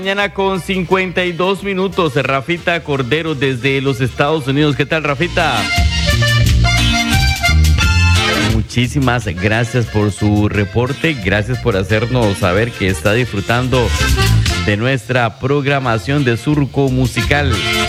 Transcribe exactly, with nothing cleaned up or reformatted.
Mañana con cincuenta y dos minutos, Rafita Cordero desde los Estados Unidos. ¿Qué tal, Rafita? Muchísimas gracias por su reporte, gracias por hacernos saber que está disfrutando de nuestra programación de Surco Musical.